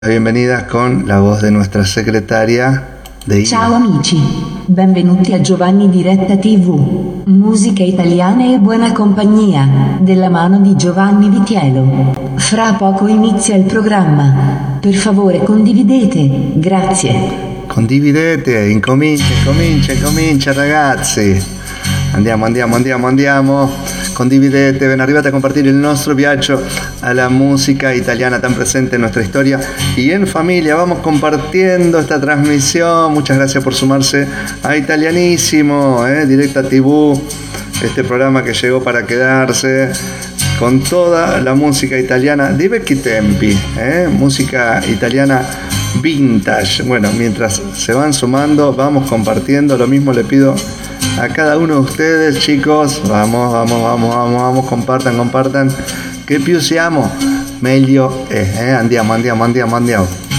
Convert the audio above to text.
Bienvenida con la voz de nuestra secretaria de Ina. Ciao amici, benvenuti a Giovanni Diretta TV, musica italiana e buona compagnia, della mano di Giovanni Vitiello. Fra poco inizia il programma. Per favore condividete, grazie. Condividete, incomincia ragazzi. Andiamo. Condividete, ven arrivate a compartir el nostro viaggio a la música italiana tan presente en nuestra historia y en familia. Vamos compartiendo esta transmisión. Muchas gracias por sumarse a Italianísimo, Diretta TV, este programa que llegó para quedarse con toda la música italiana di vecchi tempi, música italiana vintage. Bueno, mientras se van sumando, vamos compartiendo. Lo mismo le pido a cada uno de ustedes, chicos. Vamos, compartan. Che più siamo, meglio è. Andiamo.